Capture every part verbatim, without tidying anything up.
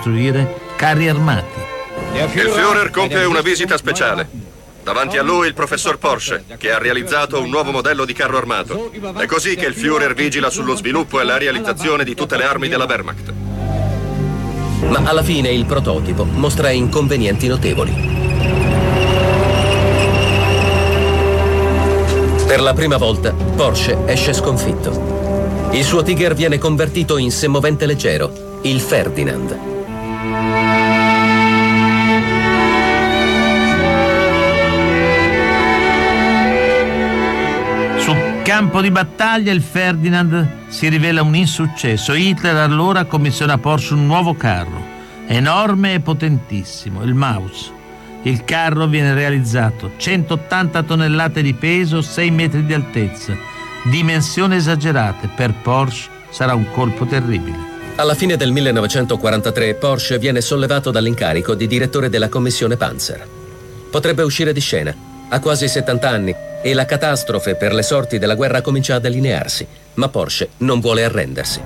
costruire carri armati. Il Führer compie una visita speciale. Davanti a lui il professor Porsche, che ha realizzato un nuovo modello di carro armato. È così che il Führer vigila sullo sviluppo e la realizzazione di tutte le armi della Wehrmacht. Ma alla fine il prototipo mostra inconvenienti notevoli. Per la prima volta Porsche esce sconfitto. Il suo Tiger viene convertito in semovente leggero, il Ferdinand. Sul campo di battaglia il Ferdinand si rivela un insuccesso. Hitler allora commissiona a Porsche un nuovo carro, enorme e potentissimo, il Maus. Il carro viene realizzato, centottanta tonnellate di peso, sei metri di altezza. Dimensioni esagerate, per Porsche sarà un colpo terribile. Alla fine del millenovecentoquarantatré Porsche viene sollevato dall'incarico di direttore della commissione Panzer. Potrebbe uscire di scena, ha quasi settanta anni e la catastrofe per le sorti della guerra comincia a delinearsi, ma Porsche non vuole arrendersi.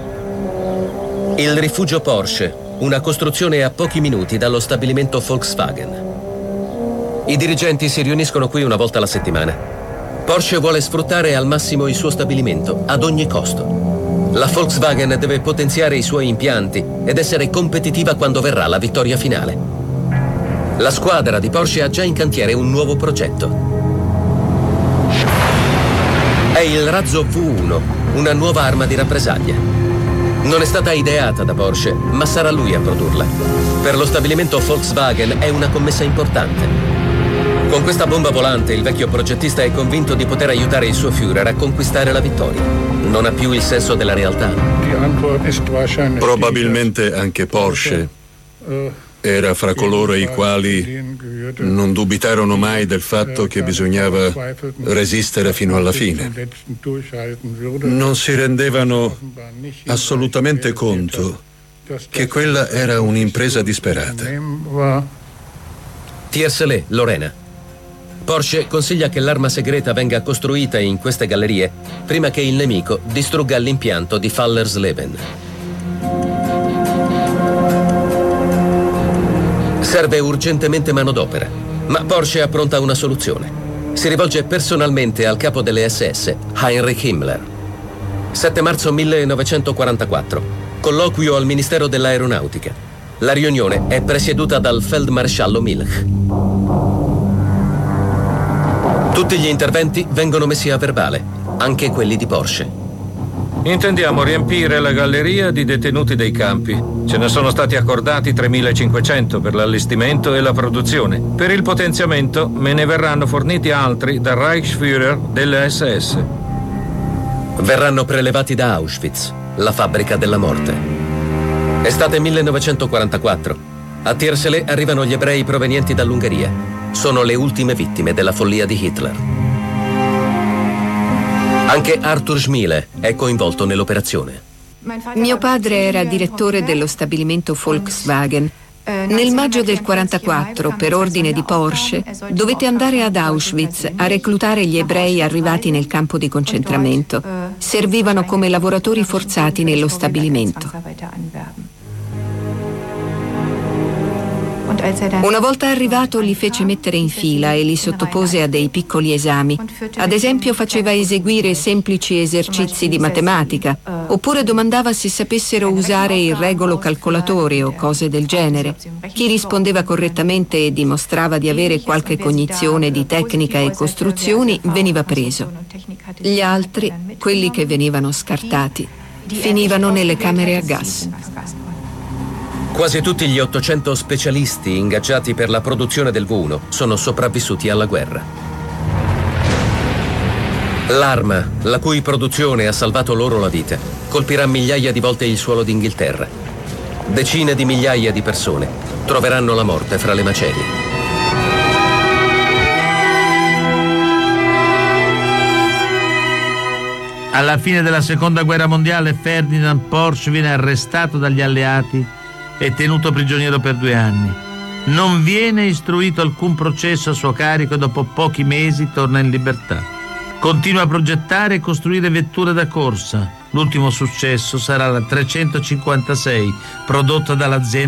Il rifugio Porsche, una costruzione a pochi minuti dallo stabilimento Volkswagen. I dirigenti si riuniscono qui una volta alla settimana. Porsche vuole sfruttare al massimo il suo stabilimento ad ogni costo. La Volkswagen deve potenziare i suoi impianti ed essere competitiva quando verrà la vittoria finale. La squadra di Porsche ha già in cantiere un nuovo progetto. È il razzo V uno, una nuova arma di rappresaglia. Non è stata ideata da Porsche, ma sarà lui a produrla. Per lo stabilimento Volkswagen è una commessa importante. Con questa bomba volante il vecchio progettista è convinto di poter aiutare il suo Führer a conquistare la vittoria. Non ha più il senso della realtà. Probabilmente anche Porsche era fra coloro i quali non dubitarono mai del fatto che bisognava resistere fino alla fine. Non si rendevano assolutamente conto che quella era un'impresa disperata. Tierselé, Lorena. Porsche consiglia che l'arma segreta venga costruita in queste gallerie prima che il nemico distrugga l'impianto di Fallersleben. Serve urgentemente manodopera, ma Porsche appronta una soluzione. Si rivolge personalmente al capo delle S S, Heinrich Himmler. sette marzo millenovecentoquarantaquattro. Colloquio al Ministero dell'Aeronautica. La riunione è presieduta dal feldmaresciallo Milch. Tutti gli interventi vengono messi a verbale, anche quelli di Porsche. Intendiamo riempire la galleria di detenuti dei campi. Ce ne sono stati accordati tremilacinquecento per l'allestimento e la produzione. Per il potenziamento me ne verranno forniti altri dal Reichsführer delle S S. Verranno prelevati da Auschwitz, la fabbrica della morte. Estate millenovecentoquarantaquattro. A Tierselé arrivano gli ebrei provenienti dall'Ungheria. Sono le ultime vittime della follia di Hitler. Anche Arthur Schmiele è coinvolto nell'operazione. Mio padre era direttore dello stabilimento Volkswagen. Nel maggio del quarantaquattro, per ordine di Porsche, dovette andare ad Auschwitz a reclutare gli ebrei arrivati nel campo di concentramento. Servivano come lavoratori forzati nello stabilimento. Una volta arrivato li fece mettere in fila e li sottopose a dei piccoli esami. Ad esempio faceva eseguire semplici esercizi di matematica, oppure domandava se sapessero usare il regolo calcolatore o cose del genere. Chi rispondeva correttamente e dimostrava di avere qualche cognizione di tecnica e costruzioni veniva preso. Gli altri, quelli che venivano scartati, finivano nelle camere a gas. Quasi tutti gli ottocento specialisti ingaggiati per la produzione del V uno sono sopravvissuti alla guerra. L'arma, la cui produzione ha salvato loro la vita, colpirà migliaia di volte il suolo d'Inghilterra. Decine di migliaia di persone troveranno la morte fra le macerie. Alla fine della seconda guerra mondiale Ferdinand Porsche viene arrestato dagli alleati e tenuto prigioniero per due anni. Non viene istruito alcun processo a suo carico e dopo pochi mesi torna in libertà. Continua a progettare e costruire vetture da corsa. L'ultimo successo sarà la trecentocinquantasei, prodotta dall'azienda